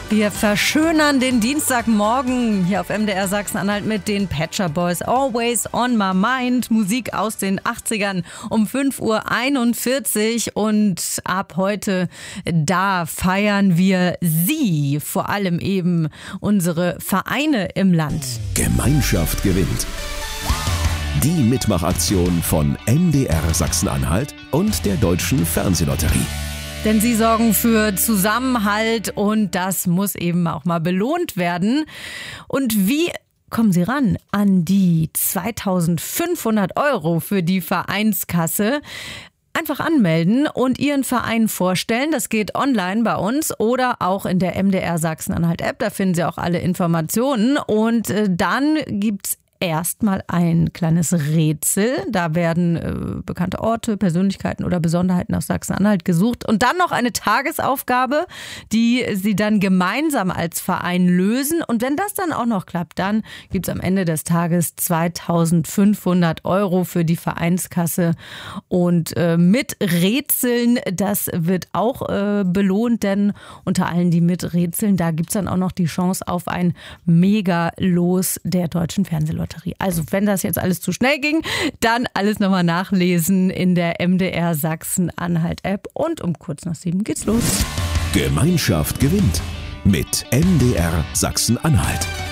Wir verschönern den Dienstagmorgen hier auf MDR Sachsen-Anhalt mit den Pet Shop Boys. Always on my mind. Musik aus den 80ern um 5:41 Uhr. Und ab heute, da feiern wir Sie. Vor allem eben unsere Vereine im Land. Gemeinschaft gewinnt. Die Mitmachaktion von MDR Sachsen-Anhalt und der Deutschen Fernsehlotterie. Denn sie sorgen für Zusammenhalt und das muss eben auch mal belohnt werden. Und wie kommen Sie ran an die 2.500 € für die Vereinskasse? Einfach anmelden und Ihren Verein vorstellen. Das geht online bei uns oder auch in der MDR Sachsen-Anhalt App. Da finden Sie auch alle Informationen. Und dann gibt's erstmal ein kleines Rätsel. Da werden bekannte Orte, Persönlichkeiten oder Besonderheiten aus Sachsen-Anhalt gesucht. Und dann noch eine Tagesaufgabe, die Sie dann gemeinsam als Verein lösen. Und wenn das dann auch noch klappt, dann gibt es am Ende des Tages 2.500 € für die Vereinskasse. Und mit Rätseln, das wird auch belohnt, denn unter allen, die mit Rätseln, da gibt es dann auch noch die Chance auf ein Mega-Los der Deutschen Fernsehlotterie. Also wenn das jetzt alles zu schnell ging, dann alles nochmal nachlesen in der MDR Sachsen-Anhalt App und um kurz nach 7 geht's los. Gemeinschaft gewinnt mit MDR Sachsen-Anhalt.